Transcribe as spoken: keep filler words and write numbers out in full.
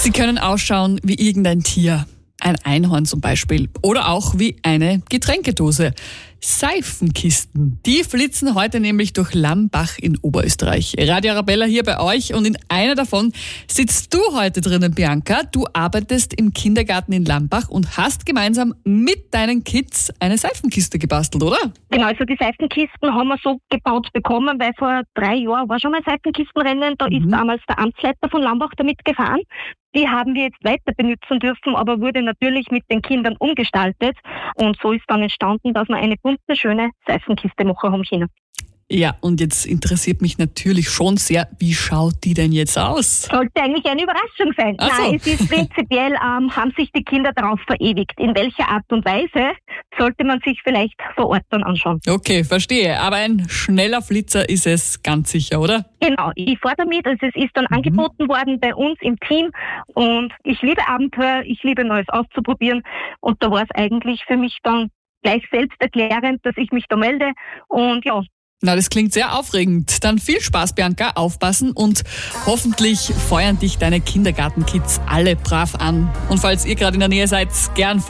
Sie können ausschauen wie irgendein Tier. Ein Einhorn zum Beispiel. Oder auch wie eine Getränkedose. Seifenkisten. Die flitzen heute nämlich durch Lambach in Oberösterreich. Radio Arabella hier bei euch und in einer davon sitzt du heute drinnen, Bianca. Du arbeitest im Kindergarten in Lambach und hast gemeinsam mit deinen Kids eine Seifenkiste gebastelt, oder? Genau, also die Seifenkisten haben wir so gebaut bekommen, weil vor drei Jahren war schon mal Seifenkistenrennen. Da Mhm. ist damals der Amtsleiter von Lambach damit gefahren. Die haben wir jetzt weiter benutzen dürfen, aber wurde natürlich mit den Kindern umgestaltet. Und so ist dann entstanden, dass wir eine bunte, schöne Seifenkiste machen haben können. Ja, und jetzt interessiert mich natürlich schon sehr, wie schaut die denn jetzt aus? Sollte eigentlich eine Überraschung sein. Ach so. Nein, es ist prinzipiell, ähm, haben sich die Kinder darauf verewigt. In welcher Art und Weise sollte man sich vielleicht vor Ort dann anschauen. Okay, verstehe. Aber ein schneller Flitzer ist es ganz sicher, oder? Genau, ich fahre damit. Also es ist dann Mhm. angeboten worden bei uns im Team. Und ich liebe Abenteuer, ich liebe Neues auszuprobieren. Und da war es eigentlich für mich dann gleich selbsterklärend, dass ich mich da melde. Und ja, Na, das klingt sehr aufregend. Dann viel Spaß, Bianca, aufpassen und hoffentlich feuern dich deine Kindergartenkids alle brav an. Und falls ihr gerade in der Nähe seid, gern